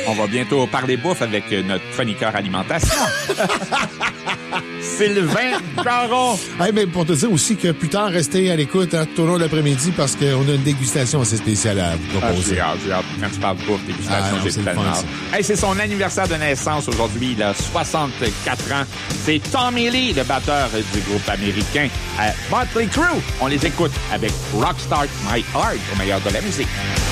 On va bientôt parler bouffe avec notre chroniqueur alimentation. Sylvain Caron. Hey, mais pour te dire aussi que plus tard, restez à l'écoute tout au long de l'après-midi parce qu'on a une dégustation assez spéciale à vous proposer. J'ai hâte. Quand tu parles de bouffe, dégustation, j'ai tellement hâte. Hey, c'est son anniversaire de naissance aujourd'hui. Il a 64 ans. C'est Tommy Lee, le batteur du groupe américain Motley Crue. On les écoute avec Rockstar My Heart au meilleur de la musique.